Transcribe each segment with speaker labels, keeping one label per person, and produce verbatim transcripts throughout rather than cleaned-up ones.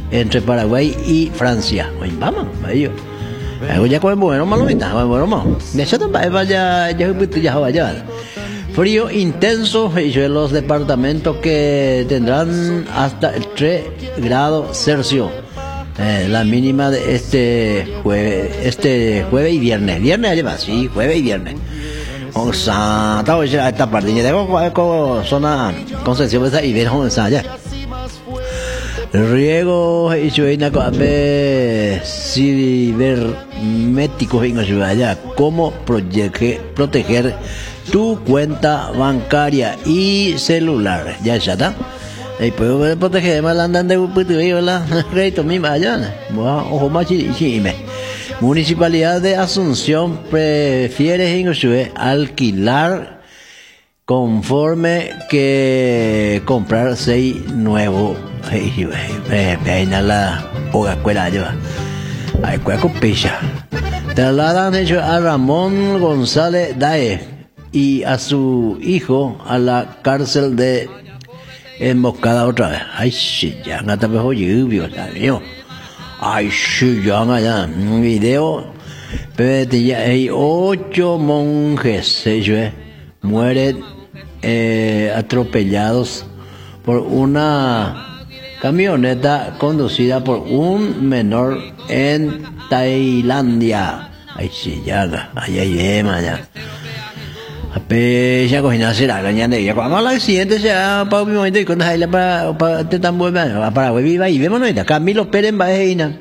Speaker 1: entre Paraguay y Francia. Oye, vamos, vaya. Algo ya con bueno, malo, mitad, bueno, malo. De hecho, vaya, ya, ya, vaya. Frío intenso y los departamentos que tendrán hasta tres grados Celsius. Eh, la mínima de este jueves, este jueves y viernes. Viernes lleva, sí, jueves y viernes. O sea, esta parte de con zona concesión esa y ver cómo está ya. Riego y suena con abe cibernéticos en allá. Cómo proteger tu cuenta bancaria y celular. Ya está. Y puedo proteger más andando de puto la crédito misma allá. Ojo más chime. Municipalidad de Asunción prefiere inclusive alquilar conforme que comprar seis nuevos. Peina la hoga escuela lleva. Ay, cuál copicha. Trasladan hecho a Ramón González Dae y a su hijo a la cárcel de Emboscada otra vez. Ay, sí, ya no te mejor lluvia, mío. Ay, sí, ya ya. Un video. Pero ya hay ocho monjes, ellos mueren eh, atropellados por una camioneta conducida por un menor en Tailandia. Ay, sí, ya, ay, ay, ya. Pe ya cocina será gaña de ya cuando el accidente sea para mi momento y cuando hay la para para te tan buena para viva y vemos no Camilo Pérez Bajeina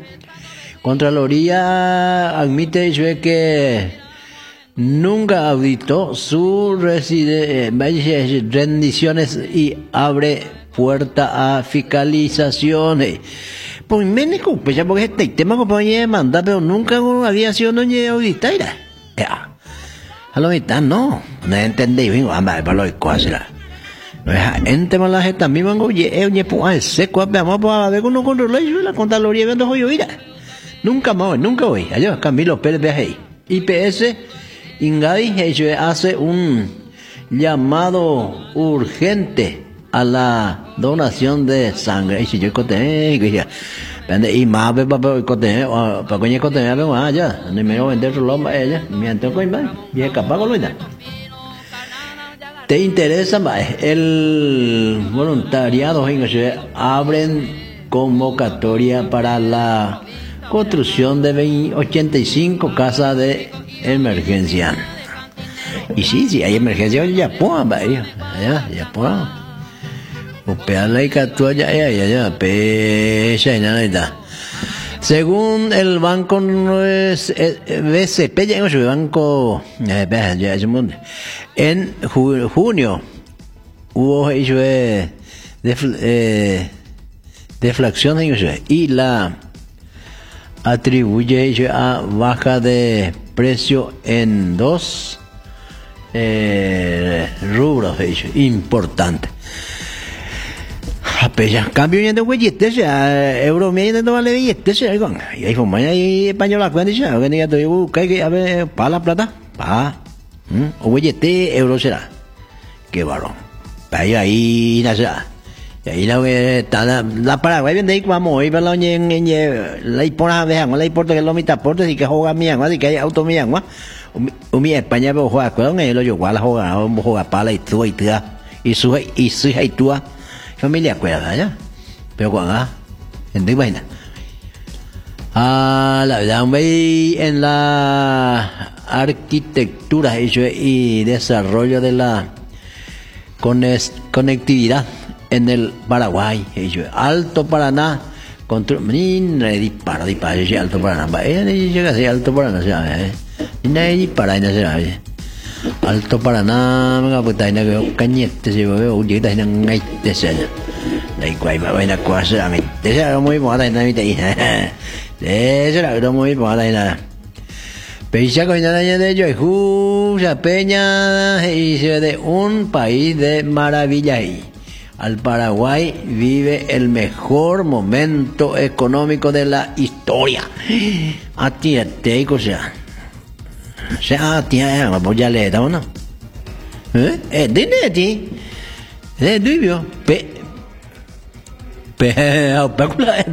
Speaker 1: Contraloría admite que nunca auditó su reside, eh, rendiciones y abre puerta a fiscalizaciones. Pues me disculpe ya porque este tema compañía de mandar pero nunca había sido no auditar. Ya. A lo mitad no, no entendí, vengo a ver, para lo que cosa. Ente malaje también vengo, oye, oye, pues, seco, vamos a ver cómo controla y la Contraloría viendo hoy oír. Nunca más, nunca voy. Allá, Camilo Pérez de ahí. I P S, Ingadi, hace un llamado urgente a la donación de sangre. Y si yo conté, que y más para contener para coño contener pero allá ni me voy a vender lo más ella mientras coño va y es capaz con lo te interesa más el voluntariado en abren convocatoria para la construcción de ochenta y cinco casas de emergencia y sí sí hay emergencia ya pues ya ya pues según el banco B C P, el banco en junio hubo deflación y la atribuye a baja de precio en dos eh, rubros importantes. Pesa cambio ya de huelletes ya euro medio no vale billetes ya con y ahí fue mañana y española cuando ya que diga tú que a ver para la plata pa o huellete euro será qué varón para ahí nada y ahí la está la Paraguay vende ahí vamos hoy para la en en la importa de la importa que lo mitad porte y que juega mía así que hay auto mía o mi España pero juega con él lo yo igual juega juega para y tú y tú y su y su y tú familia cuerda ya pero cuando en vaina ah la verdad en la arquitectura y desarrollo de la conectividad en el Paraguay Alto Paraná control ni dispara dispara Alto Paraná eh llega a Alto Paraná ya eh ni para no se Alto Paraná mga putay na kanyete si babe uji tay nang ngay desanya dai quay ba bay na kwasa ami desa muy mo tay na mi tay desa la muy mo tay na Peisa con nada de ello Jusa Peña y de un país de maravilla y al Paraguay vive el mejor momento económico de la historia a ti te cosa sea tía vamos ya le da uno eh eh dine ti eh duibio pe pe